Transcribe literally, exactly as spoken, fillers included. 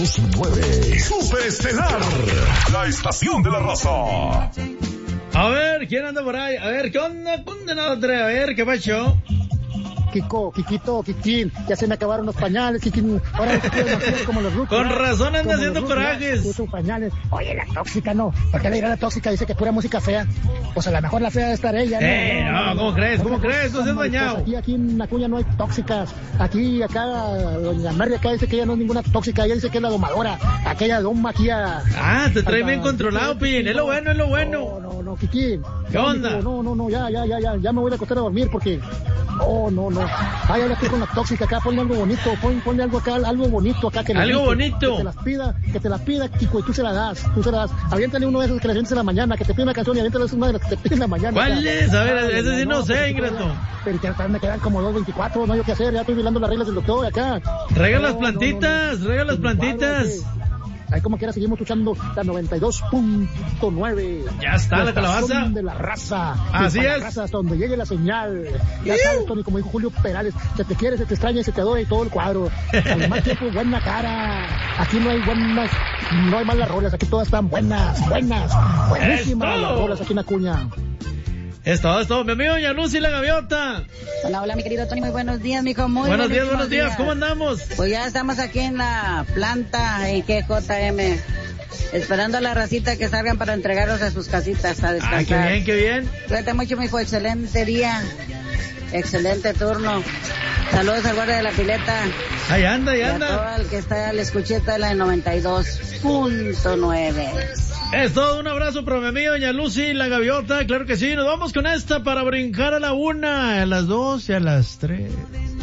dos nueve. Superestelar, la estación de la raza. A ver, ¿quién anda por ahí? A ver, ¿qué onda? Condenado, André, a ver, ¿qué pasó? Kiko, Kikito, Kikín, ya se me acabaron los pañales, Kikín, ahora te quiero hacer como los rucos. Con razón anda como haciendo los rucos, corajes. Uso pañales. Oye, la tóxica no, ¿por qué le dirá la tóxica? Dice que pura música fea. Pues a lo mejor la fea debe estar ella, ¿no? Eh, no, ¿cómo crees? ¿Cómo crees? Tú has bañado. Aquí, aquí en Acuña no hay tóxicas. Aquí, acá, doña Mary acá dice que ella no es ninguna tóxica, ella dice que es la domadora. Aquella doma aquí a... Ah, te trae bien controlado, Pin, es lo bueno, es lo bueno. No, no, no, Kikín. ¿Qué onda? No, no, no, ya, ya, ya, ya, ya me voy a acostar a dormir porque... No, no, no. Ay, habla tú con la tóxica acá, ponle algo bonito, pon, ponle algo acá, algo bonito acá. Que algo dice, bonito. Que te las pida, que te las pida, Kiko, y tú se la das, tú se la das. Aviéntale uno de esos que le sientes en la mañana, que te pide una canción y aviéntale una de las que te pide en la mañana. ¿Cuál es? A ver, ese sí no, no sé, ingrato. Pero que me quedan como dos veinticuatro, no hay qué hacer, ya estoy violando las reglas del doctor acá. Rega no, las plantitas, no, no, no. rega las plantitas. Ahí como quiera seguimos escuchando la noventa y dos punto nueve. Ya está la, la calabaza de la raza. Así es. La raza hasta donde llegue la señal. Ya sabes, Tony, como dijo Julio Perales, se te quiere, se te extraña, se te adora y todo el cuadro. Al más tiempo, buena cara. Aquí no hay buenas, no hay malas rolas, aquí todas están buenas, buenas, buenísimas las rolas aquí en Acuña. Es todo, es todo. Mi amigo Doña Lucy la Gaviota. Hola, hola, mi querido Tony. Muy buenos días, mijo. Muy buenos días, buenos días. días. ¿Cómo andamos? Pues ya estamos aquí en la planta en K J M, esperando a la racita que salgan para entregarlos a sus casitas a descansar. Ay, qué bien, qué bien. Cuídate mucho, mijo. Excelente día. Excelente turno. Saludos al guardia de la pileta. Ahí anda, ahí y anda. A todo el que está al escucheta de la noventa y dos punto nueve. Es todo, un abrazo para mi amiga Doña Lucy, la Gaviota, claro que sí. Nos vamos con esta para brincar a la una, a las dos y a las tres.